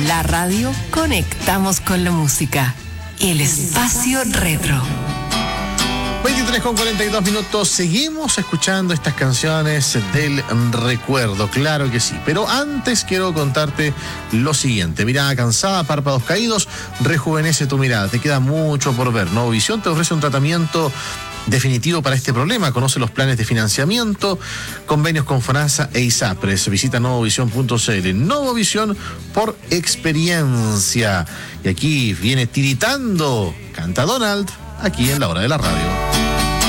la radio conectamos con la música. El espacio retro. 23:42. Seguimos escuchando estas canciones del recuerdo, claro que sí. Pero antes quiero contarte lo siguiente. Mirada cansada, párpados caídos, rejuvenece tu mirada. Te queda mucho por ver. Novovisión te ofrece un tratamiento definitivo para este problema. Conoce los planes de financiamiento, convenios con FONASA e ISAPRES. Visita novovision.cl. Novovisión por experiencia. Y aquí viene tiritando, canta Donald, aquí en La Hora de la Radio.